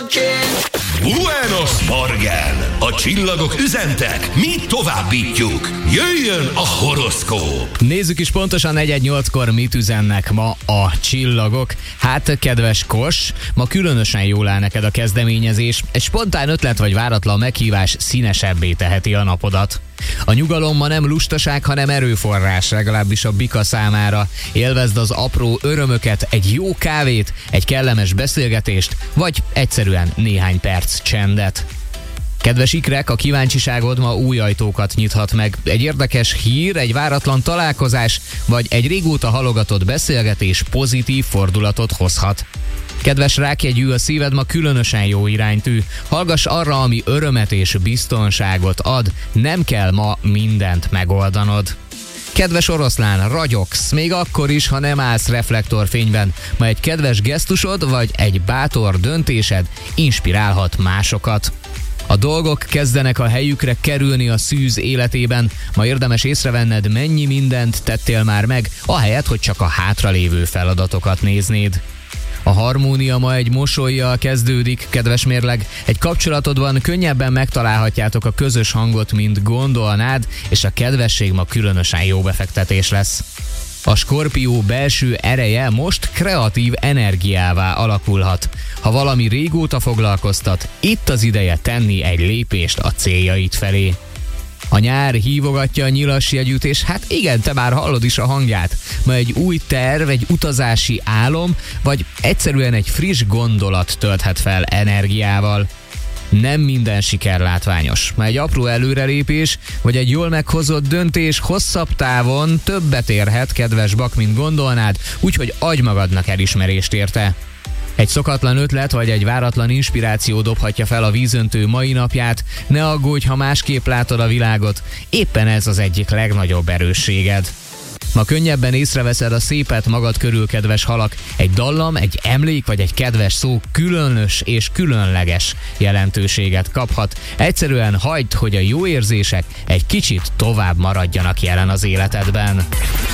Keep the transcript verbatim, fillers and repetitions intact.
Buenos Morgen! A csillagok üzentek, mi továbbítjuk. Jöjjön a horoszkóp! Nézzük is pontosan negyven nyolckor mit üzennek ma a csillagok. Hát, kedves Kos, ma különösen jól áll neked a kezdeményezés. Egy spontán ötlet vagy váratlan meghívás színesebbé teheti a napodat. A nyugalom ma nem lustaság, hanem erőforrás, legalábbis a bika számára. Élvezd az apró örömöket, egy jó kávét, egy kellemes beszélgetést, vagy egyszerűen néhány perc csendet. Kedves ikrek, a kíváncsiságod ma új ajtókat nyithat meg. Egy érdekes hír, egy váratlan találkozás, vagy egy régóta halogatott beszélgetés pozitív fordulatot hozhat. Kedves rákjegyű, a szíved ma különösen jó iránytű. Hallgass arra, ami örömet és biztonságot ad, nem kell ma mindent megoldanod. Kedves oroszlán, ragyogsz, még akkor is, ha nem állsz reflektorfényben. Ma egy kedves gesztusod vagy egy bátor döntésed inspirálhat másokat. A dolgok kezdenek a helyükre kerülni a szűz életében. Ma érdemes észrevenned, mennyi mindent tettél már meg, ahelyett, hogy csak a hátralévő feladatokat néznéd. A harmónia ma egy mosollyal kezdődik, kedves mérleg. Egy kapcsolatodban könnyebben megtalálhatjátok a közös hangot, mint gondolnád, és a kedvesség ma különösen jó befektetés lesz. A Skorpió belső ereje most kreatív energiává alakulhat. Ha valami régóta foglalkoztat, itt az ideje tenni egy lépést a céljaid felé. A nyár hívogatja a nyilas jegyűt, és hát igen, te már hallod is a hangját. Ma egy új terv, egy utazási álom, vagy egyszerűen egy friss gondolat tölthet fel energiával. Nem minden siker látványos. Ma egy apró előrelépés, vagy egy jól meghozott döntés hosszabb távon többet érhet, kedves Bak, mint gondolnád, úgyhogy adj magadnak elismerést érte. Egy szokatlan ötlet vagy egy váratlan inspiráció dobhatja fel a vízöntő mai napját. Ne aggódj, ha másképp látod a világot, éppen ez az egyik legnagyobb erősséged. Ma könnyebben észreveszed a szépet magad körül, kedves halak. Egy dallam, egy emlék vagy egy kedves szó különös és különleges jelentőséget kaphat. Egyszerűen hagyd, hogy a jó érzések egy kicsit tovább maradjanak jelen az életedben.